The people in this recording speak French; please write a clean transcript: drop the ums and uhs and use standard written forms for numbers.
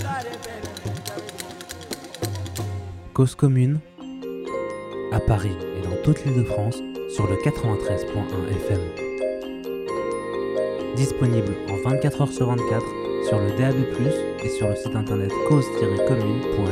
Cause commune, à Paris et dans toute l'Île-de-France, sur le 93.1 FM. Disponible en 24h sur 24 sur le DAB+, et sur le site internet cause-commune.fr.